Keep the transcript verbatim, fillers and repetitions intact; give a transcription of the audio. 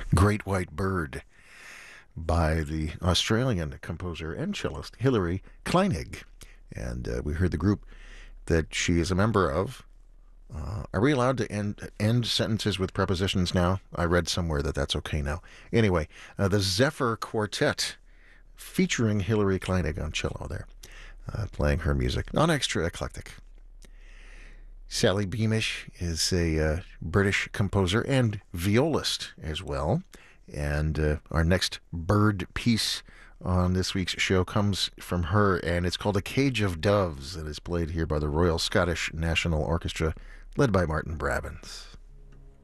Great White Bird by the Australian composer and cellist Hilary Kleinig. And uh, we heard the group that she is a member of. Uh, are we allowed to end end sentences with prepositions now? I read somewhere that that's okay now. Anyway, uh, the Zephyr Quartet, featuring Hilary Kleinig on cello there, uh, playing her music. Non extra eclectic. Sally Beamish is a uh, British composer and violist as well. And uh, our next bird piece on this week's show comes from her, and it's called A Cage of Doves, and is played here by the Royal Scottish National Orchestra, led by Martin Brabbins.